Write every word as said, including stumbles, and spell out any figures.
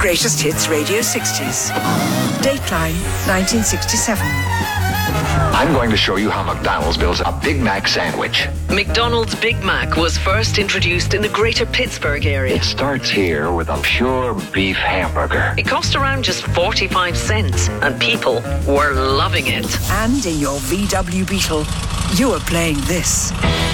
Greatest Hits Radio sixties. Dateline, nineteen sixty-seven. I'm going to show you how McDonald's builds a Big Mac sandwich. McDonald's Big Mac was first introduced in the greater Pittsburgh area. It starts here with a pure beef hamburger. It cost around just forty-five cents, and people were loving it. And in your V W Beetle, you are playing this.